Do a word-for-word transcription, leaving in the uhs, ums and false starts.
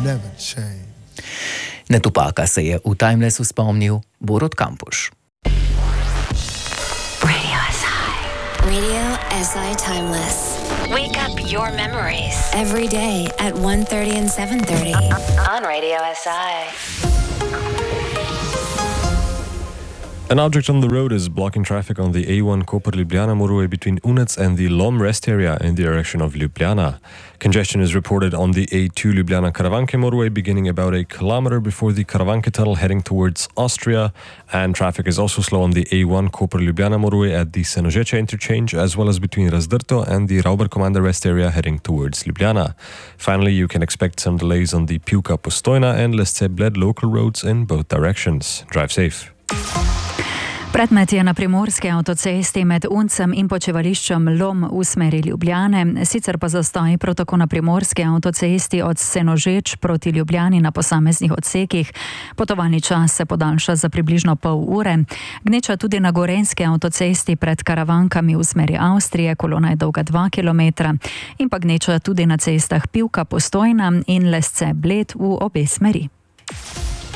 never change. Na Tupaka se je v Timelessu spomnil Borut Kampuš. Radio S I. Radio S I Timeless. Wake up your memories. Every day at one thirty and seven thirty. On Radio S I. An object on the road is blocking traffic on the A one Koper-Ljubljana motorway between Unec and the Lom rest area in the direction of Ljubljana. Congestion is reported on the A two Ljubljana-Karavanke motorway beginning about a kilometer before the Karavanke tunnel heading towards Austria, and traffic is also slow on the A one Koper-Ljubljana motorway at the Senožeče interchange as well as between Razdrto and the Rauber-Komanda rest area heading towards Ljubljana. Finally, you can expect some delays on the Pivka-Postojna and Lesce-Bled local roads in both directions. Drive safe. Predmet je na primorski avtocesti med Uncem in počivališčem Lom v smeri Ljubljane, sicer pa zastoj prav tako na primorski avtocesti od Senožeč proti Ljubljani na posameznih odsekih. Potovalni čas se podaljša za približno pol ure. Gneča tudi na gorenjski avtocesti pred Karavankami v smeri Avstrije, kolona je dolga dva kilometra, in pa gneča tudi na cestah Pivka-Postojna in Lesce-Bled v obe smeri.